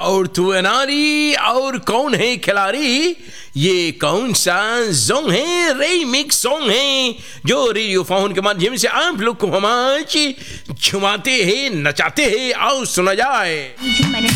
और तू अनारी और कौन है खिलाड़ी, ये कौन सा जोंग है, रीमिक्स सॉन्ग है जो रेडियो फोन के माध्यम से आप लोग को हम आज झुमाते हैं, नचाते हैं, आओ सुना जाए।